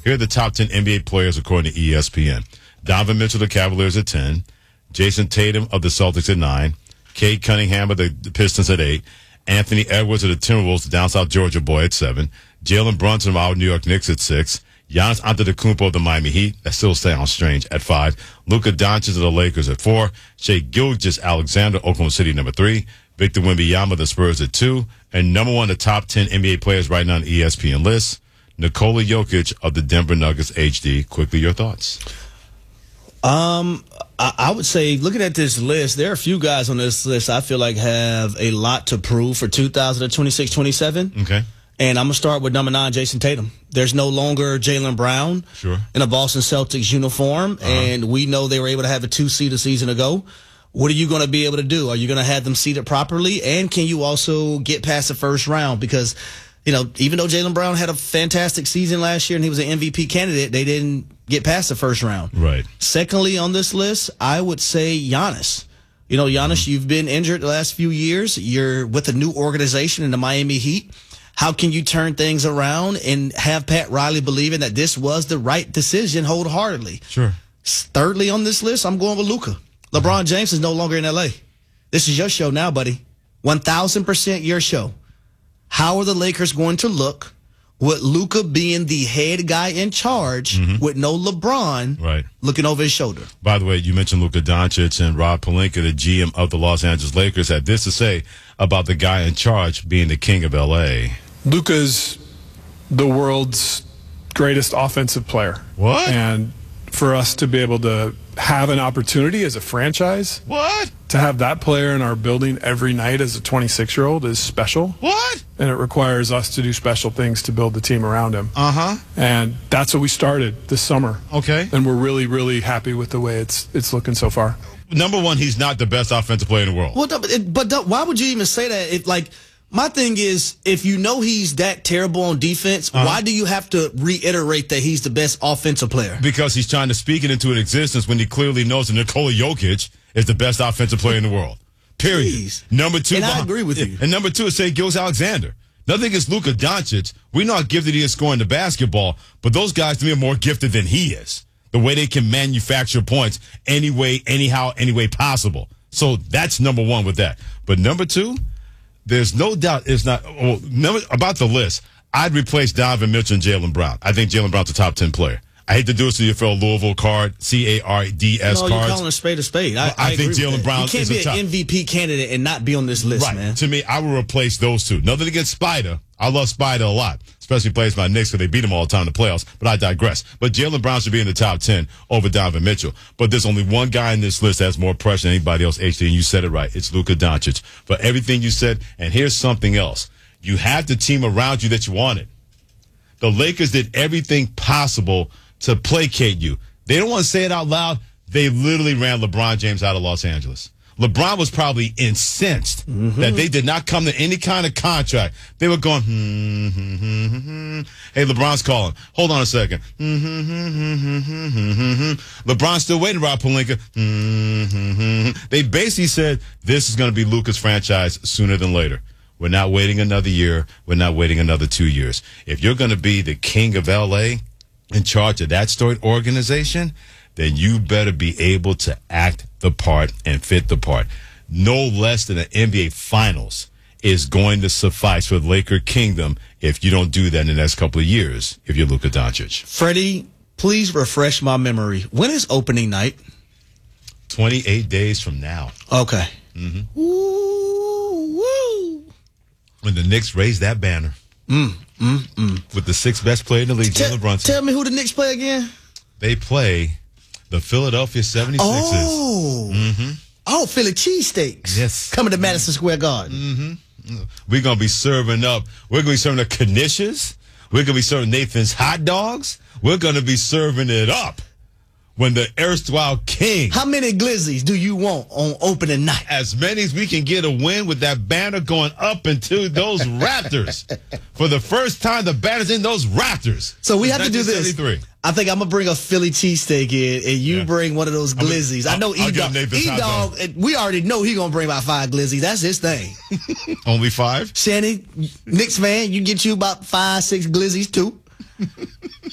Here are the top 10 NBA players according to ESPN. Donovan Mitchell of the Cavaliers at 10. Jason Tatum of the Celtics at 9. Cade Cunningham of the Pistons at 8. Anthony Edwards of the Timberwolves, the down south Georgia boy, at 7. Jalen Brunson of our New York Knicks at 6. Giannis Antetokounmpo of the Miami Heat, that still sounds strange, at 5. Luka Doncic of the Lakers at 4. Shai Gilgeous-Alexander, Oklahoma City, number 3. Victor Wembanyama of the Spurs at 2. And number 1, the top 10 NBA players right now on the ESPN list, Nikola Jokic of the Denver Nuggets, HD. Quickly, your thoughts. I would say, looking at this list, there are a few guys on this list I feel like have a lot to prove for 2026-27. Okay. And I'm going to start with number 9, Jason Tatum. There's no longer Jaylen Brown in a Boston Celtics uniform, and we know they were able to have a 2-seed a season ago. What are you going to be able to do? Are you going to have them seated properly? And can you also get past the first round? Because, you know, even though Jaylen Brown had a fantastic season last year and he was an MVP candidate, they didn't get past the first round. Right. Secondly, on this list, I would say Giannis. You know, Giannis, you've been injured the last few years. You're with a new organization in the Miami Heat. How can you turn things around and have Pat Riley believing that this was the right decision wholeheartedly? Sure. Thirdly on this list, I'm going with Luka. LeBron James is no longer in L.A. This is your show now, buddy. 1,000% your show. How are the Lakers going to look with Luka being the head guy in charge with no LeBron looking over his shoulder? By the way, you mentioned Luka Doncic, and Rob Pelinka, the GM of the Los Angeles Lakers, had this to say about the guy in charge being the king of L.A. Luka's the world's greatest offensive player. What? And for us to be able to have an opportunity as a franchise, to have that player in our building every night as a 26-year-old is special. What? And it requires us to do special things to build the team around him. And that's what we started this summer. Okay. And we're really, really happy with the way it's looking so far. Number one, he's not the best offensive player in the world. Well, but why would you even say that? If, like, my thing is, if you know he's that terrible on defense, why do you have to reiterate that he's the best offensive player? Because he's trying to speak it into an existence when he clearly knows that Nikola Jokic is the best offensive player in the world. Period. Jeez. Number 2. And I agree with you. And number 2 is Shai Gilgeous-Alexander. Nothing against Luka Doncic. We know how gifted he is scoring the basketball, but those guys to me are more gifted than he is. The way they can manufacture points any way, anyhow, any way possible. So that's number 1 with that. But number 2, there's no doubt it's not about the list. I'd replace Donovan Mitchell and Jaylen Brown. I think Jaylen Brown's a top 10 player. I hate to do it to you for a Louisville card, CARDS no, cards. you're calling a spade a spade. I think agree Jaylen Brown is a top. You can't be an MVP candidate and not be on this list, man. To me, I would replace those two. Nothing against Spider. I love Spider a lot, especially plays my Knicks because they beat him all the time in the playoffs, but I digress. But Jaylen Brown should be in the top 10 over Donovan Mitchell. But there's only one guy in this list that has more pressure than anybody else, HD, and you said it right. It's Luka Doncic. For everything you said, and here's something else. You had the team around you that you wanted. The Lakers did everything possible to placate you. They don't want to say it out loud. They literally ran LeBron James out of Los Angeles. LeBron was probably incensed that they did not come to any kind of contract. They were going, Hey, LeBron's calling. Hold on a second. LeBron's still waiting, Rob Pelinka. They basically said, this is going to be Luka's franchise sooner than later. We're not waiting another year. We're not waiting another 2 years. If you're going to be the king of L.A., in charge of that storied organization, then you better be able to act the part and fit the part. No less than an NBA Finals is going to suffice for the Laker Kingdom if you don't do that in the next couple of years, if you're Luka Doncic. Freddie, please refresh my memory. When is opening night? 28 days from now. Okay. Woo! When the Knicks raise that banner. With the 6th best player in the league, Jalen Brunson. Tell me who the Knicks play again. They play the Philadelphia 76ers. Oh, Philly cheesesteaks. Yes. Coming to Madison Square Garden. We're going to be serving up. We're going to be serving the Knishes. We're going to be serving Nathan's hot dogs. We're going to be serving it up when the erstwhile king. How many glizzies do you want on opening night? As many as we can get a win with that banner going up into those Raptors. For the first time, the banner's in those Raptors. So we have to do this. I think I'm going to bring a Philly cheesesteak in, and you bring one of those glizzies. I know E-Dog, we already know he's going to bring about 5 glizzies. That's his thing. Only 5? Shanny, Knicks fan, you get you about 5, 6 glizzies, too.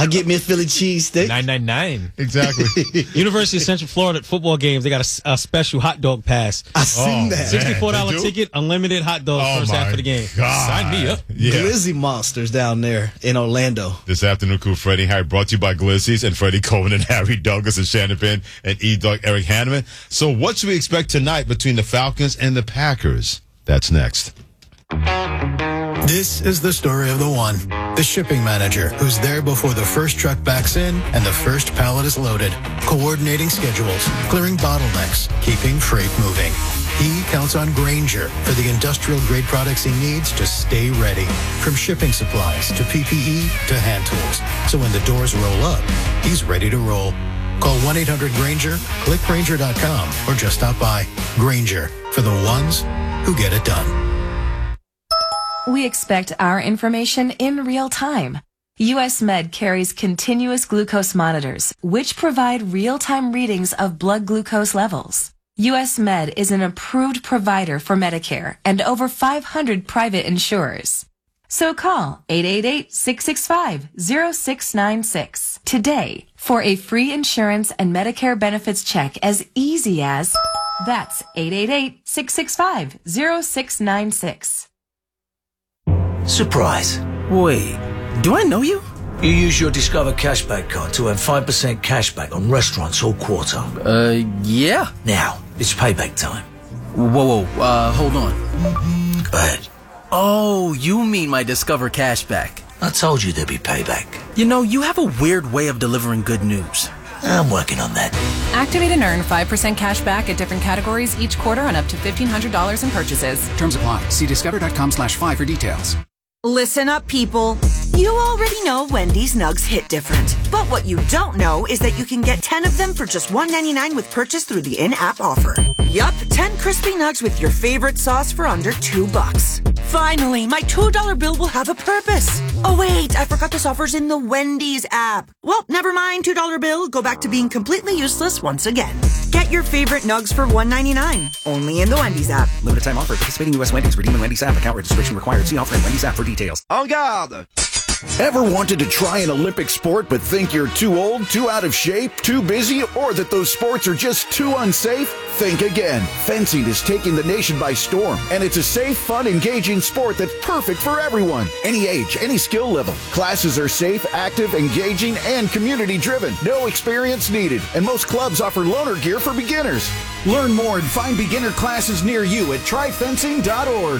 I get me a Philly cheesesteak. $9.99. Exactly. University of Central Florida at football games, they got a special hot dog pass. I seen that. $64 ticket, unlimited hot dogs first half of the game. God. Sign me up. Yeah. Glizzy Monsters down there in Orlando. This afternoon, Cool Freddie Harry brought to you by Glizzy's and Freddie Coleman and Harry Douglas and Shannon Penn and E-Dog Eric Hanneman. So what should we expect tonight between the Falcons and the Packers? That's next. This is the story of the one, the shipping manager, who's there before the first truck backs in and the first pallet is loaded, coordinating schedules, clearing bottlenecks, keeping freight moving. He counts on Grainger for the industrial-grade products he needs to stay ready, from shipping supplies to PPE to hand tools. So when the doors roll up, he's ready to roll. Call 1-800-GRAINGER, click Grainger.com, or just stop by. Grainger, for the ones who get it done. We expect our information in real time. US Med carries continuous glucose monitors, which provide real-time readings of blood glucose levels. US Med is an approved provider for Medicare and over 500 private insurers. So call 888-665-0696 today for a free insurance and Medicare benefits check as easy as that's 888-665-0696. Surprise. Wait, do I know you? You use your Discover Cashback card to earn 5% cashback on restaurants all quarter. Yeah. Now, it's payback time. Whoa, hold on. Go ahead. Oh, you mean my Discover Cashback. I told you there'd be payback. You know, you have a weird way of delivering good news. I'm working on that. Activate and earn 5% cash back at different categories each quarter on up to $1,500 in purchases. Terms apply. See discover.com/5 for details. Listen up, people. You already know Wendy's Nugs hit different. But what you don't know is that you can get 10 of them for just $1.99 with purchase through the in-app offer. Yup, 10 crispy nugs with your favorite sauce for under $2. Finally, my $2 bill will have a purpose. Oh wait, I forgot this offer's in the Wendy's app. Well, never mind, $2 bill. Go back to being completely useless once again. Get your favorite nugs for $1.99. Only in the Wendy's app. Limited time offer. Participating U.S. Wendy's. Redeem in Wendy's app. Account registration required. See offer in Wendy's app for details. En garde! Ever wanted to try an Olympic sport but think you're too old, too out of shape, too busy, or that those sports are just too unsafe? Think again. Fencing is taking the nation by storm, and it's a safe, fun, engaging sport that's perfect for everyone. Any age, any skill level. Classes are safe, active, engaging, and community-driven. No experience needed, and most clubs offer loaner gear for beginners. Learn more and find beginner classes near you at tryfencing.org.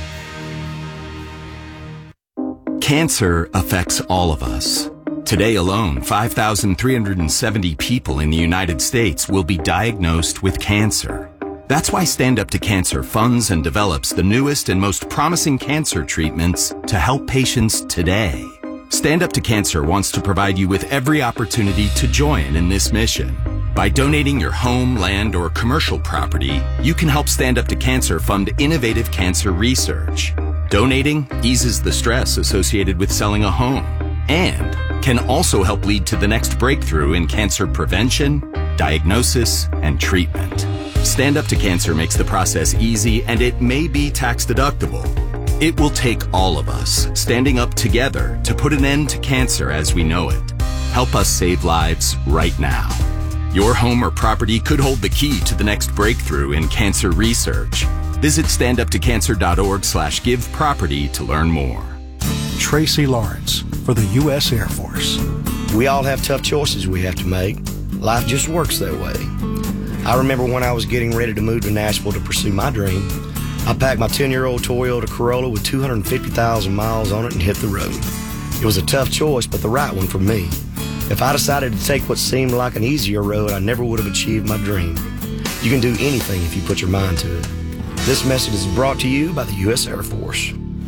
Cancer affects all of us. Today alone, 5,370 people in the United States will be diagnosed with cancer. That's why Stand Up to Cancer funds and develops the newest and most promising cancer treatments to help patients today. Stand Up to Cancer wants to provide you with every opportunity to join in this mission. By donating your home, land, or commercial property, you can help Stand Up to Cancer fund innovative cancer research. Donating eases the stress associated with selling a home and can also help lead to the next breakthrough in cancer prevention, diagnosis, and treatment. Stand Up to Cancer makes the process easy, and it may be tax deductible. It will take all of us standing up together to put an end to cancer as we know it. Help us save lives right now. Your home or property could hold the key to the next breakthrough in cancer research. Visit standuptocancer.org/giveproperty to learn more. Tracy Lawrence for the U.S. Air Force. We all have tough choices we have to make. Life just works that way. I remember when I was getting ready to move to Nashville to pursue my dream, I packed my 10-year-old Toyota Corolla with 250,000 miles on it and hit the road. It was a tough choice, but the right one for me. If I decided to take what seemed like an easier road, I never would have achieved my dream. You can do anything if you put your mind to it. This message is brought to you by the U.S. Air Force.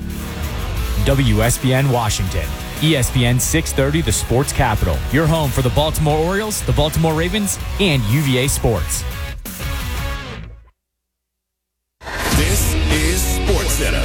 WSBN Washington. ESPN 630, the sports capital. Your home for the Baltimore Orioles, the Baltimore Ravens, and UVA Sports. This is SportsCenter.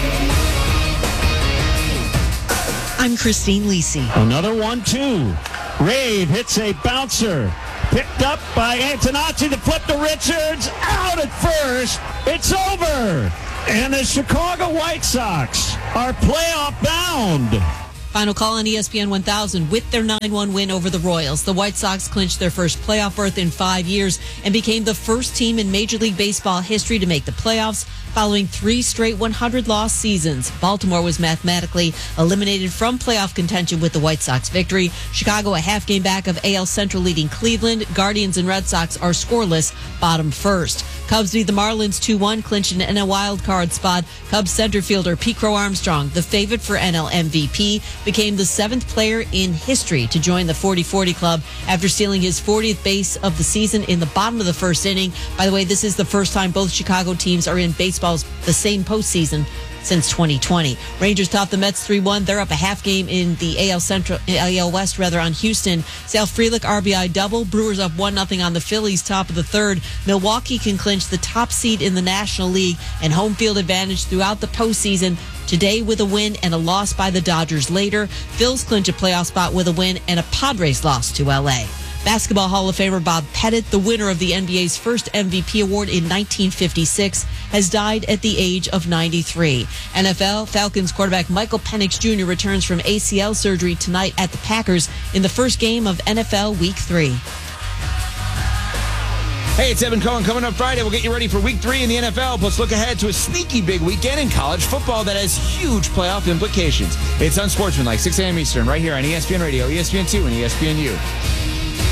I'm Christine Lisi. Another 1-2. Rave hits a bouncer. Picked up by Antonacci to flip to Richards. Out at first. It's over. And the Chicago White Sox are playoff bound. Final call on ESPN 1000. With their 9-1 win over the Royals, the White Sox clinched their first playoff berth in 5 years and became the first team in Major League Baseball history to make the playoffs following 3 straight 100-loss seasons. Baltimore was mathematically eliminated from playoff contention with the White Sox victory. Chicago a half game back of AL Central leading Cleveland. Guardians and Red Sox are scoreless, bottom first. Cubs beat the Marlins 2-1, clinching in a wild card spot. Cubs center fielder Pete Crow Armstrong, the favorite for NL MVP, became the 7th player in history to join the 40-40 club after stealing his 40th base of the season in the bottom of the first inning. By the way, this is the first time both Chicago teams are in baseball's the same postseason since 2020. Rangers topped the Mets 3-1. They're up a half game in the AL West on Houston. Sal Frelick RBI double. Brewers up 1-0 on the Phillies, top of the third. Milwaukee can clinch the top seed in the National League and home field advantage throughout the postseason. Today with a win and a loss by the Dodgers later. Phils clinch a playoff spot with a win and a Padres loss to LA. Basketball Hall of Famer Bob Pettit, the winner of the NBA's first MVP award in 1956, has died at the age of 93. NFL Falcons quarterback Michael Penix Jr. returns from ACL surgery tonight at the Packers in the first game of NFL Week 3. Hey, it's Evan Cohen. Coming up Friday, we'll get you ready for Week 3 in the NFL, plus look ahead to a sneaky big weekend in college football that has huge playoff implications. It's Unsportsmanlike, 6 a.m. Eastern, right here on ESPN Radio, ESPN2, and ESPNU.